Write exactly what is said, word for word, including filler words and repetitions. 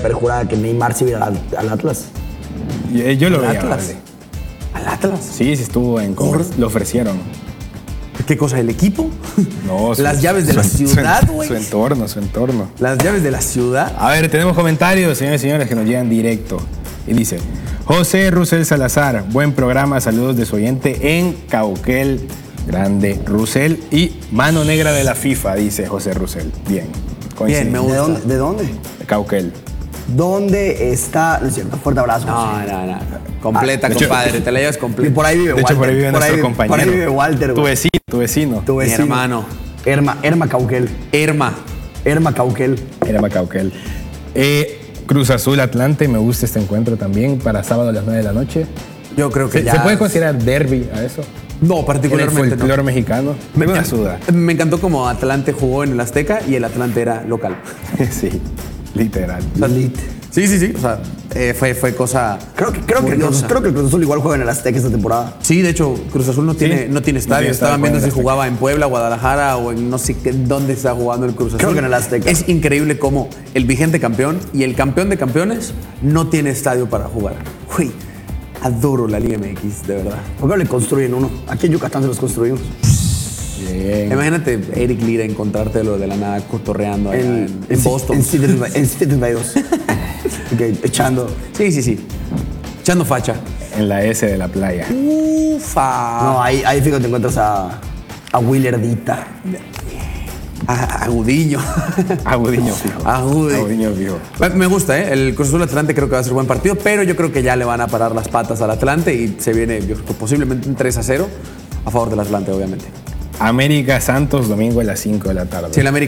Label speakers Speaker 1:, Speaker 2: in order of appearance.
Speaker 1: perjurada que Neymar se iba al, al Atlas.
Speaker 2: Yo, yo lo
Speaker 3: ¿Al
Speaker 2: veía.
Speaker 3: Atlas?
Speaker 2: Vale.
Speaker 3: ¿Al Atlas?
Speaker 2: Sí, sí estuvo en conversación. Lo ofrecieron.
Speaker 3: ¿Qué cosa? ¿El equipo?
Speaker 2: No,
Speaker 3: Las
Speaker 2: su-
Speaker 3: llaves de
Speaker 2: su-
Speaker 3: la
Speaker 2: su-
Speaker 3: ciudad, güey.
Speaker 2: Su entorno, su entorno.
Speaker 3: Las llaves de la ciudad.
Speaker 2: A ver, tenemos comentarios, señores y señores, que nos llegan directo. Y dice, José Rusel Salazar, buen programa, saludos de su oyente en Cauquel, grande Rusel. Y mano negra de la FIFA, dice José Rusel. Bien,
Speaker 3: Bien, me
Speaker 1: ¿De
Speaker 3: gusta.
Speaker 1: dónde? ¿De dónde?
Speaker 2: Cauquel.
Speaker 1: ¿Dónde está? No es cierto, fuerte abrazo.
Speaker 3: No, no, no. Completa,
Speaker 2: Ah, de hecho-
Speaker 3: compadre. Te la llevas
Speaker 1: Y
Speaker 3: completa.
Speaker 1: por ahí vive
Speaker 2: De
Speaker 1: Walter.
Speaker 2: hecho, por ahí vive nuestro
Speaker 1: vive-
Speaker 2: compañero.
Speaker 1: Por ahí vive Walter,
Speaker 2: Tu
Speaker 1: güey.
Speaker 2: vecino, tu vecino.
Speaker 1: Tu
Speaker 3: Mi
Speaker 1: vecino.
Speaker 3: hermano.
Speaker 1: Herma, Herma Cauquel.
Speaker 3: Herma.
Speaker 1: Herma Cauquel.
Speaker 2: Era Macauquel. Eh, Cruz Azul Atlante, me gusta este encuentro también para sábado a las nueve de la noche.
Speaker 3: Yo creo que
Speaker 2: ¿Se,
Speaker 3: ya...
Speaker 2: ¿se puede considerar derby a eso?
Speaker 3: No,
Speaker 2: En el
Speaker 3: particularmente no.
Speaker 2: folclore mexicano. Me una suda.
Speaker 3: Me encantó como Atlante jugó en el Azteca y el Atlante era local.
Speaker 2: Sí, literal.
Speaker 1: Lit.
Speaker 3: Sí, sí, sí. O sea, eh, fue, fue cosa
Speaker 1: Creo que, creo, que el Cruz,
Speaker 3: curiosa.
Speaker 1: creo que el Cruz Azul igual juega en el Azteca esta temporada.
Speaker 3: Sí, de hecho, Cruz Azul no tiene,
Speaker 2: Sí,
Speaker 3: no tiene
Speaker 2: no
Speaker 3: estadio.
Speaker 2: tiene
Speaker 3: Estaban
Speaker 2: estadio,
Speaker 3: viendo
Speaker 2: juega en
Speaker 3: si
Speaker 2: el
Speaker 3: jugaba en Puebla, Guadalajara o en no sé qué, dónde está jugando el Cruz Azul.
Speaker 1: Creo que en el Azteca.
Speaker 3: Es increíble cómo el vigente campeón y el campeón de campeones no tiene estadio para jugar. Güey, adoro la Liga M X, de verdad.
Speaker 1: ¿Por qué no le construyen uno? Aquí en Yucatán se los construimos.
Speaker 2: Bien.
Speaker 3: Imagínate Eric Lira encontrártelo de la nada cotorreando allá en, en Boston.
Speaker 1: En Citizen en Citizen dos. Ok, echando.
Speaker 3: Sí, sí, sí. Echando facha.
Speaker 2: En la S de la playa.
Speaker 3: Ufa.
Speaker 1: No, ahí, ahí fijo te encuentras a, a Willerdita.
Speaker 3: Ah, Agudiño.
Speaker 2: Agudiño fijo.
Speaker 3: Agudi.
Speaker 2: Agudiño fijo.
Speaker 3: Me- Me gusta, ¿eh? El Cruz Azul Atlante creo que va a ser buen partido, pero yo creo que ya le van a parar las patas al Atlante y se viene yo creo que posiblemente un tres a cero a favor del Atlante, obviamente.
Speaker 2: América Santos, domingo a las cinco de la tarde.
Speaker 3: Si el América